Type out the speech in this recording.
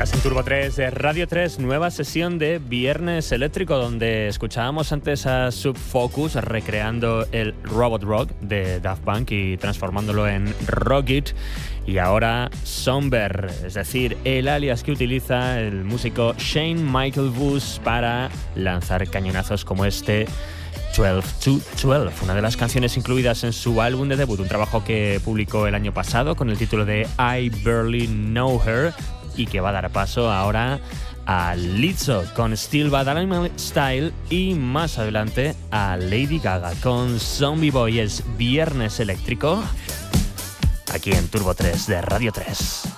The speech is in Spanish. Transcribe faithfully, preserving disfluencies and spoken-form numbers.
Estás en Turbo tres de Radio tres, nueva sesión de Viernes Eléctrico, donde escuchábamos antes a Sub Focus recreando el Robot Rock de Daft Punk y transformándolo en Rockit. Y ahora Somber, es decir, el alias que utiliza el músico Shane Michael Booth para lanzar cañonazos como este twelve to twelve, una de las canciones incluidas en su álbum de debut, un trabajo que publicó el año pasado con el título de I Barely Know Her y que va a dar paso ahora a Lizzo con Still Bad Animal Style y más adelante a Lady Gaga con Zombie Boy. Es Viernes Eléctrico aquí en Turbo tres de Radio tres.